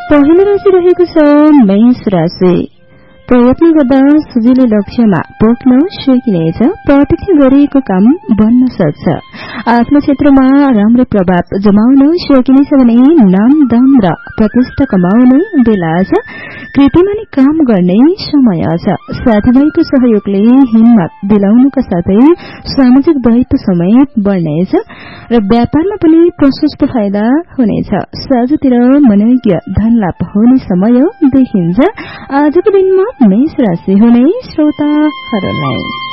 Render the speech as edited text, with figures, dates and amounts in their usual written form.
पहिलो राशि रहेको छ मेष राशि। प्रयत्न गर्दा सजिलो लक्ष्यमा पुग्न सकिनेछ। प्रतीक्षा गरिएको काम बन्न सक्छ। आफ्नो क्षेत्रमा राम्रो प्रभाव जमाउन सकिनेछ भने नाम दाम र प्रतिष्ठा कमाउने बेला छ। कृतिमानी काम गर्ने समय छ। साथीभाइको सहयोगले हिम्मत दिलाउनुका साथै सामाजिक दायित्व समेत बढ्नेछ र व्यापारमा पनि प्रशस्त फाइदा हुनेछ। साँझतिर मनोज्ञ धन लाभ हुने समय देखिन्छ। आजको दिनमा मेष राशि हुने श्रोताहरूलाई